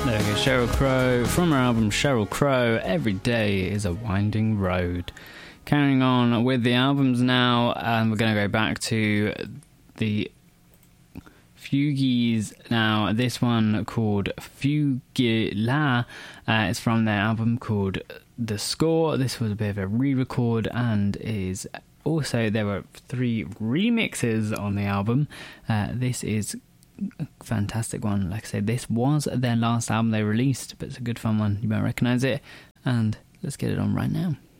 There we go, Sheryl Crow from her album Sheryl Crow, Every Day is a Winding Road. Carrying on with the albums now, and we're going to go back to the Fugees now. This one called Fugila, it's from their album called The Score. This was a bit of a re-record, and is also, there were 3 remixes on the album. This is a fantastic one. Like I said, this was their last album they released, but it's a good fun one. You might recognise it, and let's get it on right now.